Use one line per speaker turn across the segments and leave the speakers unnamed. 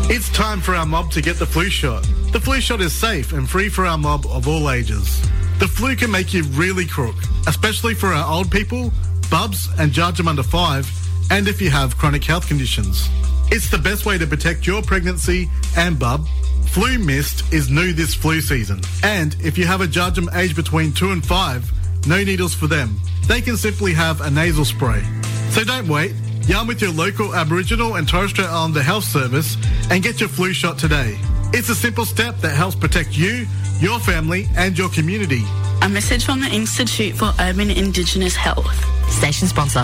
It's time for our mob to get the flu shot. The flu shot is safe and free for our mob of all ages. The flu can make you really crook, especially for our old people, bubs and Jarjum under 5, and if you have chronic health conditions. It's the best way to protect your pregnancy and bub. Flu Mist is new this flu season. And if you have a Jarjum aged between 2 and 5, no needles for them. They can simply have a nasal spray. So don't wait. Yarn with your local Aboriginal and Torres Strait Islander health service and get your flu shot today. It's a simple step that helps protect you, your family and your community.
A message from the Institute for Urban Indigenous Health.
Station sponsor.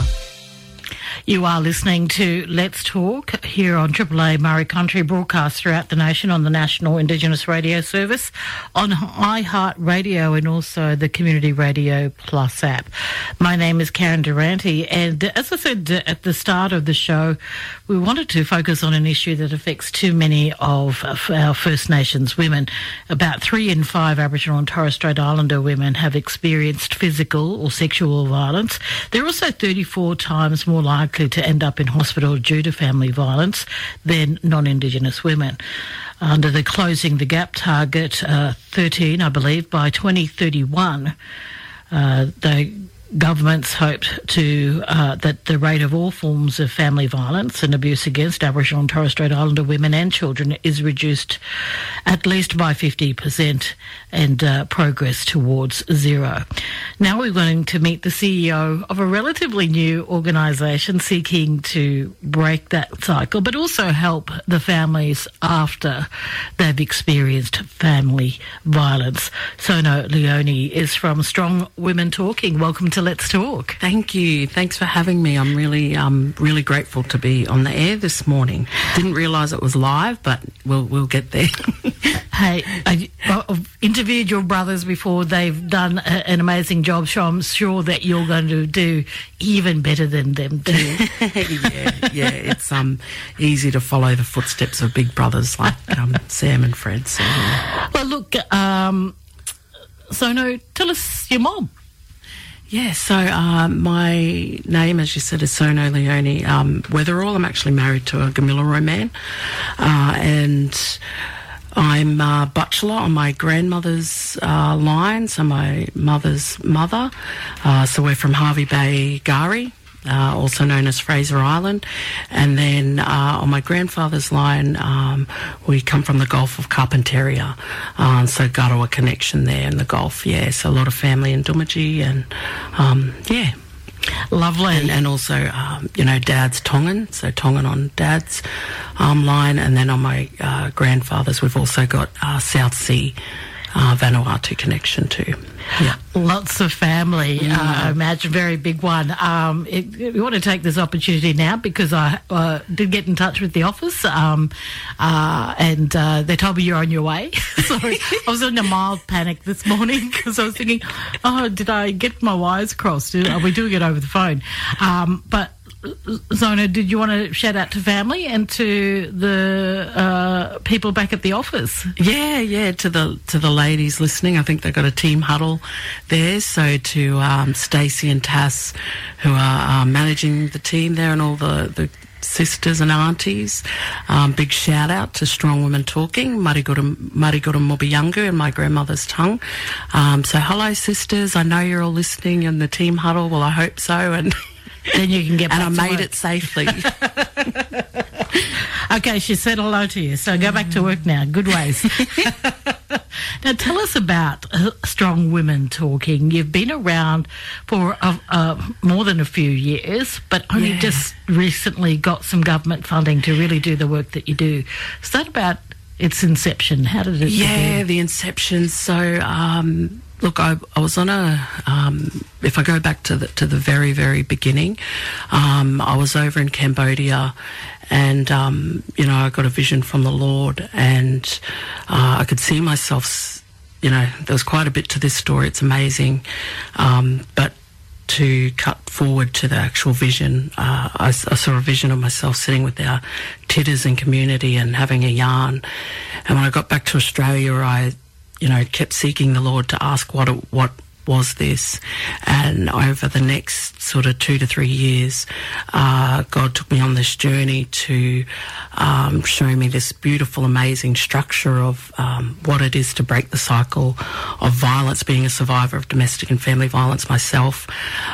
You are listening to Let's Talk here on Triple A Murray Country, broadcast throughout the nation on the National Indigenous Radio Service, on iHeart Radio and also the Community Radio Plus app. My name is Karen Durante, and as I said at the start of the show, we wanted to focus on an issue that affects too many of our First Nations women. About 3 in 5 Aboriginal and Torres Strait Islander women have experienced physical or sexual violence. They're also 34 times more likely to end up in hospital due to family violence than non-Indigenous women. Under the Closing the Gap target 13, I believe, by 2031, the governments hoped to that the rate of all forms of family violence and abuse against Aboriginal and Torres Strait Islander women and children is reduced at least by 50% and progress towards zero. Now we're going to meet the CEO of a relatively new organisation seeking to break that cycle, but also help the families after they've experienced family violence. Sono Leone is from Strong Women Talking. Welcome to Let's Talk.
Thank you. Thanks for having me. I'm really grateful to be on the air this morning. Didn't realise it was live, but we'll get there.
Hey, I've interviewed your brothers before. They've done an amazing job, so I'm sure that you're going to do even better than them too.
yeah. It's easy to follow the footsteps of big brothers like Sam and Fred. So, yeah.
Well, look, Sono, tell us your mom.
Yeah, so my name, as you said, is Sono Leone Weatherall. I'm actually married to a Gamilaroi man, and I'm a bachelor on my grandmother's line, so my mother's mother. So we're from Hervey Bay, Gari, also known as Fraser Island. And then on my grandfather's line, we come from the Gulf of Carpentaria, so Garawa connection there in the Gulf, yeah. So a lot of family in Doomadgee and, yeah.
Lovely.
And also, Dad's Tongan, so Tongan on Dad's line. And then on my grandfather's, we've also got South Sea Vanuatu connection too. Yeah.
Lots of family, I imagine, very big one. We want to take this opportunity now because I did get in touch with the office and they told me you're on your way. So I was in a mild panic this morning because I was thinking, did I get my wires crossed? Are we doing it over the phone? But Zona, did you want to shout out to family and to the people back at the office?
Yeah, to the ladies listening. I think they've got a team huddle there. So to Stacey and Tass, who are managing the team there, and all the sisters and aunties, big shout out to Strong Women Talking, Marigura Mobiyangu in my grandmother's tongue. So hello sisters, I know you're all listening in the team huddle. Well, I hope so, and
then you can get back
and
to
I made
work.
it safely.
Okay, she said hello to you, so go back to work now. Good ways. Now, tell us about Strong Women Talking. You've been around for more than a few years, but only just recently got some government funding to really do the work that you do. Start about its inception. How did it begin?
The inception. So, look, I was on if I go back to the very, very beginning, I was over in Cambodia and, I got a vision from the Lord and I could see myself, there was quite a bit to this story. It's amazing. But to cut forward to the actual vision, I saw a vision of myself sitting with our titters in community and having a yarn. And when I got back to Australia, I kept seeking the Lord to ask what was this? And over the next sort of 2 to 3 years, God took me on this journey to show me this beautiful, amazing structure of what it is to break the cycle of violence, being a survivor of domestic and family violence myself.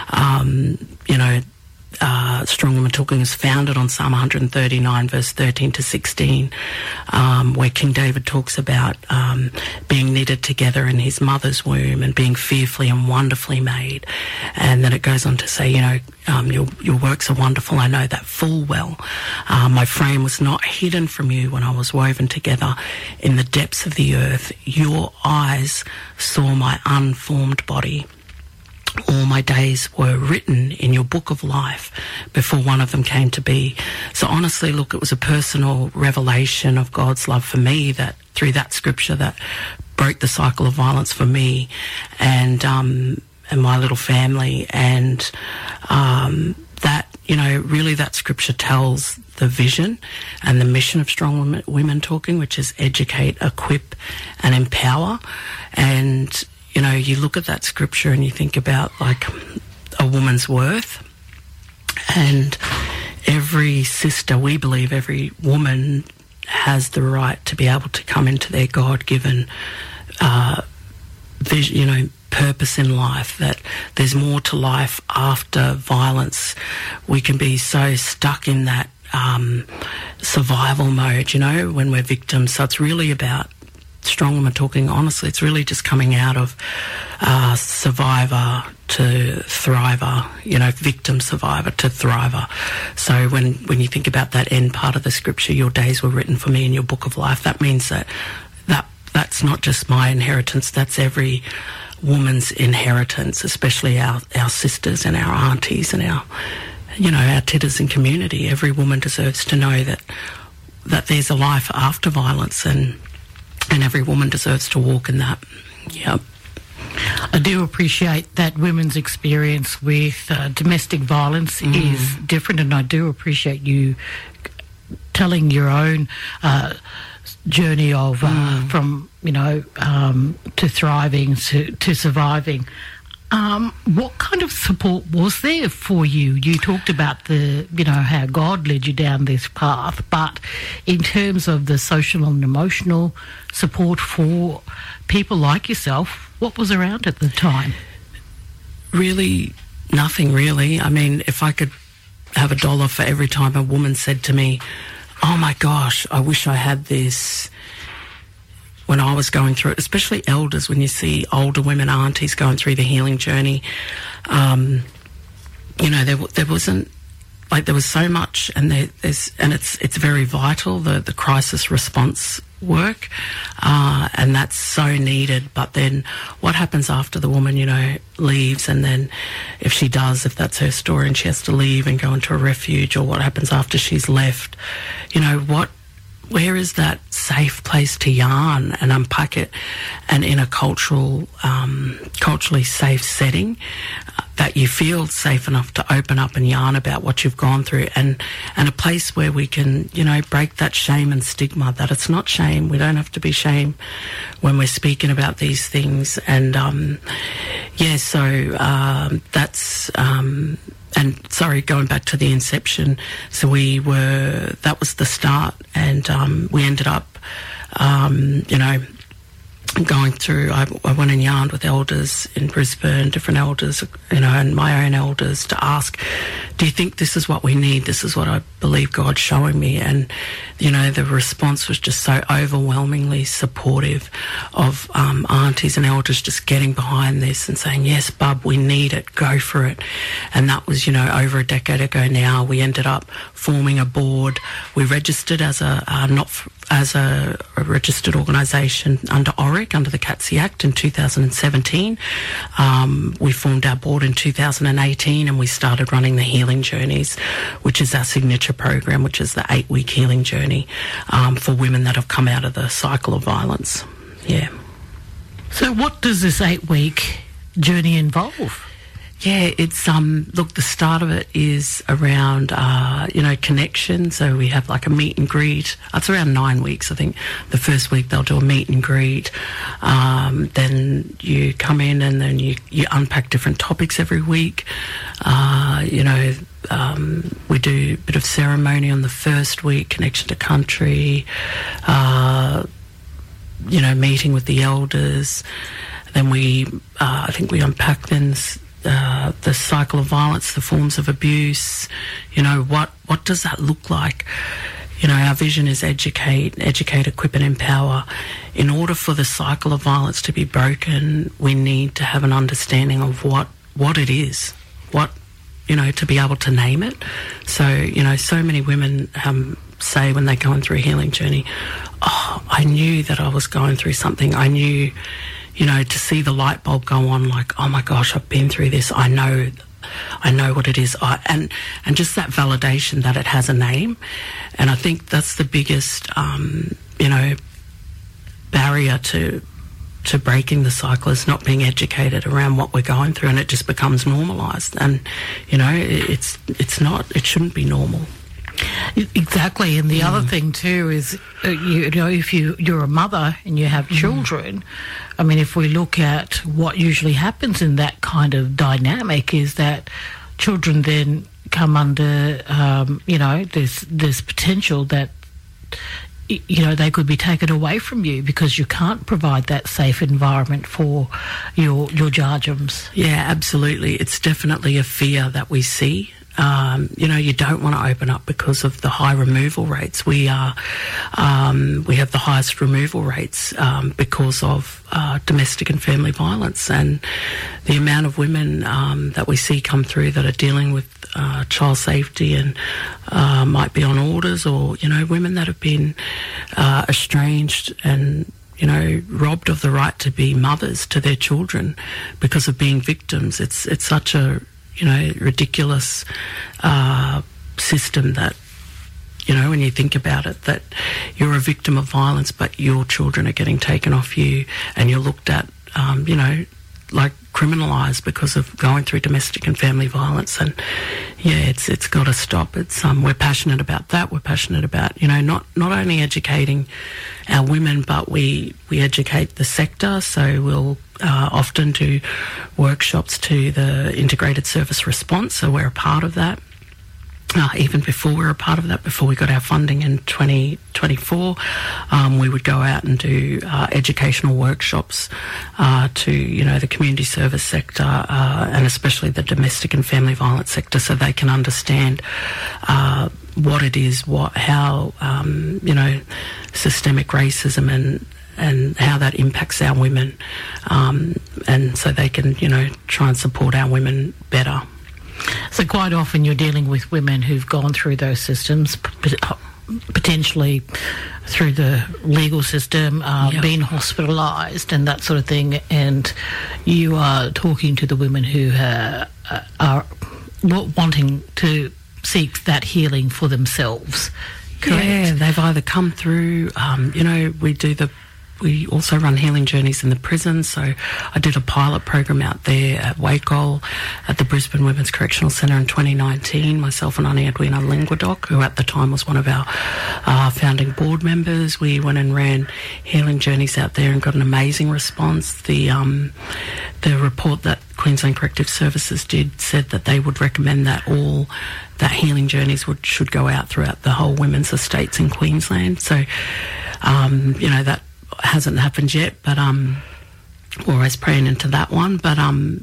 Strong Women Talking is founded on Psalm 139 verse 13 to 16, where King David talks about being knitted together in his mother's womb and being fearfully and wonderfully made. And then it goes on to say, your works are wonderful, I know that full well. My frame was not hidden from you when I was woven together in the depths of the earth. Your eyes saw my unformed body. All my days were written in your book of life before one of them came to be. So honestly, look, it was a personal revelation of God's love for me that through that scripture that broke the cycle of violence for me and my little family. And that, really that scripture tells the vision and the mission of Strong Women Talking, which is educate, equip and empower. And you look at that scripture and you think about like a woman's worth, and every sister, we believe every woman has the right to be able to come into their God-given vision, purpose in life, that there's more to life after violence. We can be so stuck in that survival mode, when we're victims. So it's really about Strong Women Talking, honestly, it's really just coming out of survivor to thriver, victim survivor to thriver. So when you think about that end part of the scripture, your days were written for me in your book of life, that means that's not just my inheritance, that's every woman's inheritance, especially our sisters and our aunties and our titters in community. Every woman deserves to know that there's a life after violence, and every woman deserves to walk in that. Yep.
I do appreciate that women's experience with domestic violence is different, and I do appreciate you telling your own journey of from to thriving to surviving. What kind of support was there for you? You talked about how God led you down this path, but in terms of the social and emotional support for people like yourself, what was around at the time?
Really, nothing really. I mean, if I could have $1 for every time a woman said to me, oh my gosh, I wish I had this, when I was going through it, especially elders, when you see older women, aunties going through the healing journey, there wasn't, like, there was so much, and it's very vital, the crisis response work, and that's so needed. But then what happens after the woman, leaves, and then if that's her story and she has to leave and go into a refuge, or what happens after she's left, where is that safe place to yarn and unpack it, and in a culturally safe setting that you feel safe enough to open up and yarn about what you've gone through, and a place where we can, break that shame and stigma, that it's not shame. We don't have to be shame when we're speaking about these things. And that's and sorry, going back to the inception, so that was the start, and we ended up, going through, I went and yarned with elders in Brisbane, different elders, and my own elders, to ask, do you think this is what we need? This is what I believe God's showing me. And, the response was just so overwhelmingly supportive of aunties and elders just getting behind this and saying, yes, bub, we need it, go for it. And that was, over a decade ago now. We ended up forming a board. We registered as a registered organisation under ORIC, under the CATSI Act in 2017. We formed our board in 2018, and we started running the Healing Journeys, which is our signature program, which is the 8-week healing journey for women that have come out of the cycle of violence. Yeah.
So what does this 8-week journey involve?
Yeah, it's look, the start of it is around connection. So we have like a meet and greet. It's around 9 weeks, I think. The first week they'll do a meet and greet. Then you come in and then you unpack different topics every week. We do a bit of ceremony on the first week, connection to country, meeting with the elders. Then I think we unpack then the cycle of violence, the forms of abuse. What does that look like? Our vision is educate, equip and empower. In order for the cycle of violence to be broken, we need to have an understanding of what it is, to be able to name it. So, so many women say when they're going through a healing journey, oh, I knew that I was going through something. I knew, to see the light bulb go on, like, oh my gosh, I've been through this. I know what it is. And just that validation that it has a name. And I think that's the biggest, barrier to breaking the cycle, is not being educated around what we're going through, and it just becomes normalised. And, it shouldn't be normal.
Exactly, and the other thing too is, if you're a mother and you have children, I mean, if we look at what usually happens in that kind of dynamic, is that children then come under, there's potential that, they could be taken away from you because you can't provide that safe environment for your Jarjums.
Yeah, absolutely. It's definitely a fear that we see. You don't want to open up because of the high removal rates. We have the highest removal rates because of domestic and family violence, and the amount of women that we see come through that are dealing with child safety and might be on orders, or women that have been estranged and robbed of the right to be mothers to their children because of being victims. It's such a ridiculous system that, when you think about it, that you're a victim of violence, but your children are getting taken off you, and you're looked at, like criminalised because of going through domestic and family violence. And it's got to stop. It's we're passionate about that. We're passionate about not only educating our women, but we educate the sector. So we'll often do workshops to the integrated service response. So we're a part of that. Even before we were a part of that, before we got our funding in 2024, we would go out and do educational workshops to, the community service sector and especially the domestic and family violence sector, so they can understand what it is, how systemic racism and how that impacts our women, and so they can, try and support our women better.
So quite often you're dealing with women who've gone through those systems, potentially through the legal system, been hospitalised and that sort of thing, and you are talking to the women who are wanting to seek that healing for themselves. Correct?
Yeah, they've either come through, we also run healing journeys in the prison. So I did a pilot program out there at Wakehole at the Brisbane Women's Correctional Centre in 2019. Myself and Auntie Edwina Linguadoc, who at the time was one of our founding board members, we went and ran healing journeys out there and got an amazing response. The report that Queensland Corrective Services did said that they would recommend that that healing journeys should go out throughout the whole women's estates in Queensland. So, that hasn't happened yet, but we're always praying into that one. But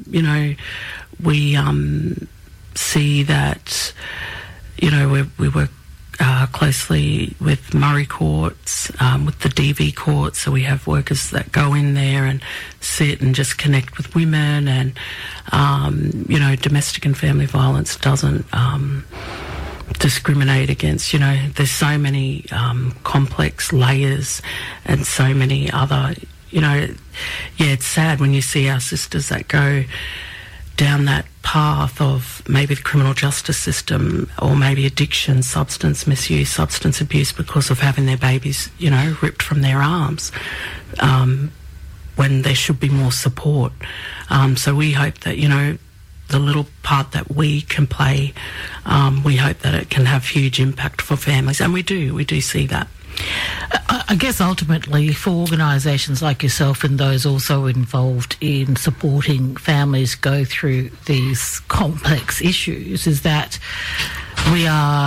we see that we work closely with Murray courts, with the DV courts, so we have workers that go in there and sit and just connect with women, and domestic and family violence doesn't discriminate against, there's so many complex layers and so many other, it's sad when you see our sisters that go down that path of maybe the criminal justice system, or maybe addiction, substance misuse, substance abuse, because of having their babies, ripped from their arms, when there should be more support. So we hope that, little part that we can play, we hope that it can have huge impact for families, and we do see that.
I guess ultimately for organisations like yourself and those also involved in supporting families go through these complex issues is that we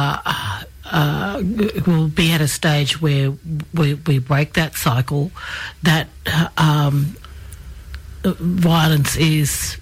will be at a stage where we break that cycle, that violence is,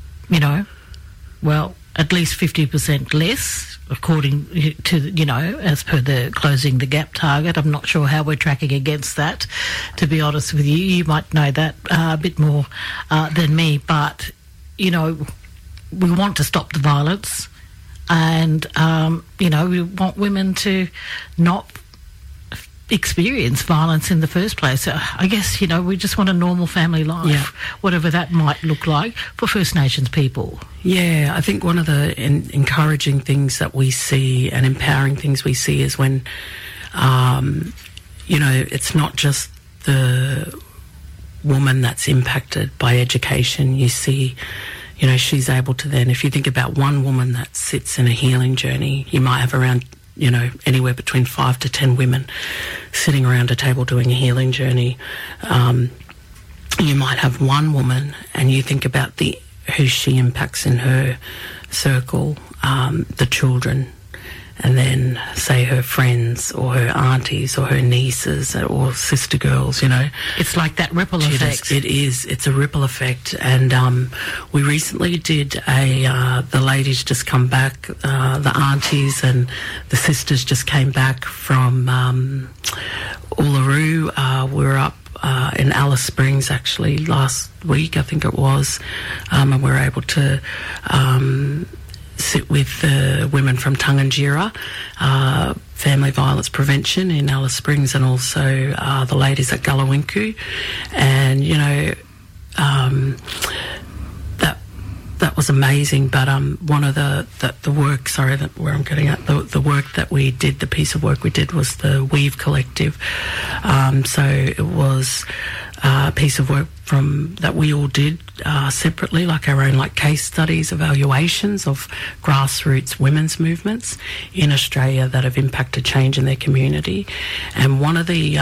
at least 50% less, according to, as per the Closing the Gap target. I'm not sure how we're tracking against that, to be honest with you. You might know that a bit more than me, but, we want to stop the violence and, we want women to not experience violence in the first place. So I guess, we just want a normal family life, whatever that might look like for First Nations people.
Yeah, I think one of the encouraging things that we see and empowering things we see is when, it's not just the woman that's impacted by education. You see, she's able to then, if you think about one woman that sits in a healing journey, you might have around anywhere between 5 to 10 women sitting around a table doing a healing journey. You might have one woman and you think about who she impacts in her circle, the children, and then say her friends or her aunties or her nieces or sister girls,
It's like that ripple effect.
It is. It's a ripple effect. And we recently did the ladies just come back, the aunties and the sisters just came back from Uluru. We were up in Alice Springs actually last week, I think it was, and we were able to sit with the women from Tangentyere, family violence prevention in Alice Springs, and also the ladies at Gulawinku. And, that was amazing. But one of the work, where I'm getting at, the work that we did, the piece of work we did was the Weave Collective. So it was a piece of work that we all did separately, like our own case studies, evaluations of grassroots women's movements in Australia that have impacted change in their community. And one of the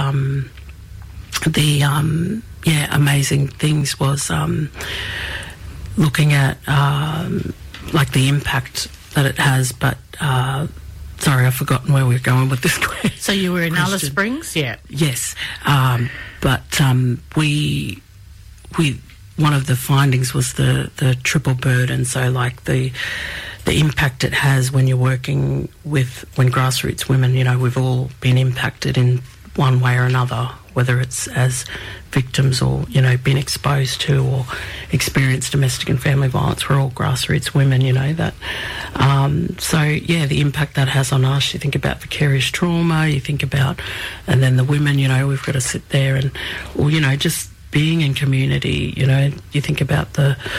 amazing things was looking at the impact that it has, but sorry, I've forgotten where we're going with this question.
So you were in Alice Springs? Yeah.
Yes. But we one of the findings was the triple burden. So the impact it has when you're working when grassroots women, we've all been impacted in one way or another, whether it's as victims or, been exposed to or experienced domestic and family violence. We're all grassroots women, that. The impact that has on us, you think about vicarious trauma, you think about, and then the women, we've got to sit there and, or, just being in community, you think about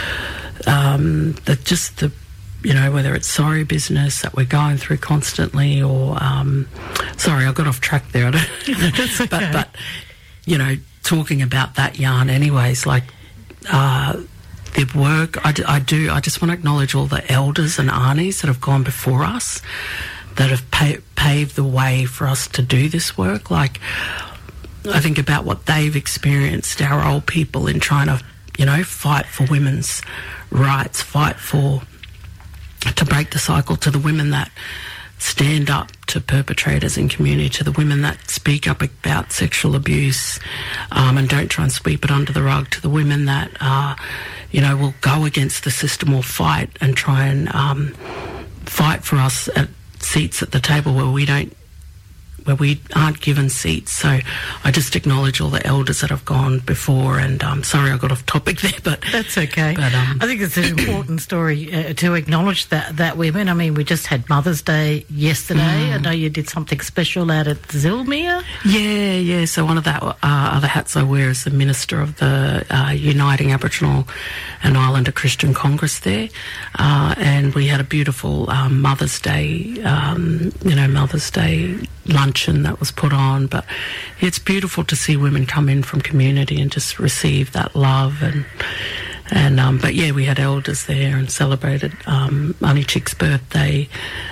whether it's sorry business that we're going through constantly or, sorry, I got off track there.
That's okay.
But, talking about that yarn anyways, the work, I just want to acknowledge all the elders and aunties that have gone before us, that have paved the way for us to do this work. I think about what they've experienced, our old people, in trying to, fight for women's rights, to break the cycle, to the women that stand up to perpetrators in community, to the women that speak up about sexual abuse and don't try and sweep it under the rug, to the women that, will go against the system or fight and try and fight for us at seats at the table where we aren't given seats. So I just acknowledge all the elders that have gone before, and sorry I got off topic there, but
that's okay. But I think it's an important story to acknowledge that women. I mean, we just had Mother's Day yesterday. I know you did something special out at Zillmere.
Yeah. So one of the other hats I wear is the Minister of the Uniting Aboriginal and Islander Christian Congress there, and we had a beautiful Mother's Day luncheon that was put on. But it's beautiful to see women come in from community and just receive that love And but yeah, we had elders there and celebrated Auntie Chick's birthday.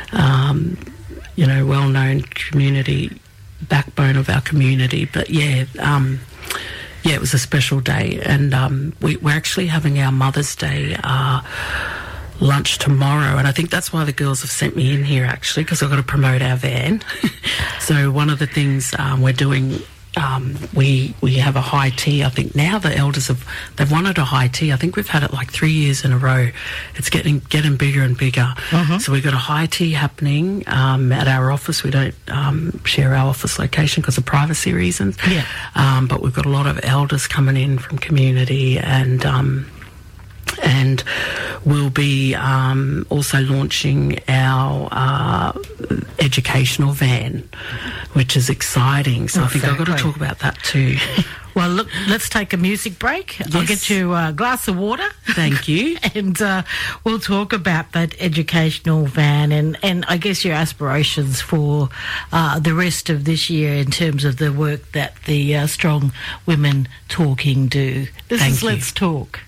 Well-known community, backbone of our community. But yeah, it was a special day, and we're actually having our Mother's Day lunch tomorrow, and I think that's why the girls have sent me in here, actually, because I've got to promote our van. So one of the things we're doing, we have a high tea. I think now the elders they've wanted a high tea. I think we've had it like 3 years in a row. It's getting bigger and bigger. So we've got a high tea happening at our office. We don't share our office location because of privacy reasons. But we've got a lot of elders coming in from community, and we'll be also launching our educational van, which is exciting. So I think I've got to talk about that too.
Well, look, let's take a music break. Yes. I'll get you a glass of water.
Thank you.
And we'll talk about that educational van and I guess your aspirations for the rest of this year in terms of the work that the Strong Women Talking do. This is Let's Talk.